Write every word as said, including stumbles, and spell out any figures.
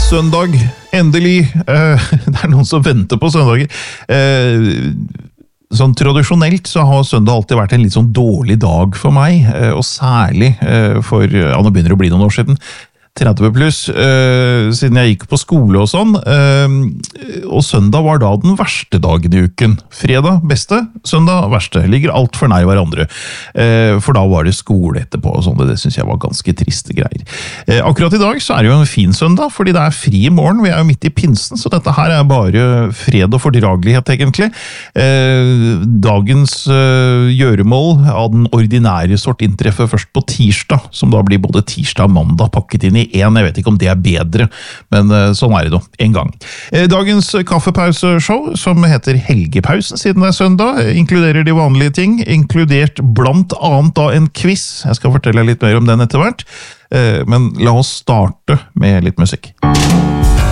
søndag, endelig. Eh, det er noen som venter på søndager. Eh, sånn tradisjonelt så har søndag alltid vært en litt sånn dårlig dag for meg, eh, og særlig eh, for, ja, nå begynner det å bli noen år siden, tretti pluss, øh, siden jeg gikk på skole og sånn, øh, og søndag var da den verste dagen i uken. Fredag beste, søndag verste. Ligger alt for nær hverandre. Uh, for da var det skole etterpå og sånn, det synes jeg var ganske triste greier. Uh, akkurat i dag så er det jo en fin søndag, fordi det er fri i morgen, vi er jo midt i pinsen, så dette her er bare fred og fordragelighet egentlig. Uh, dagens uh, gjøremål av den ordinære sort inntreffer først på tirsdag, som da blir både tirsdag og mandag pakket inn i en, jeg vet ikke om det er bedre, men sånn er det nå, en gang. Dagens kaffepauseshow, som heter Helgepausen siden det er søndag, inkluderer de vanlige ting, inkludert blant annet da en quiz. Jeg skal fortelle litt mer om den etter hvert, men la oss starte med litt musikk.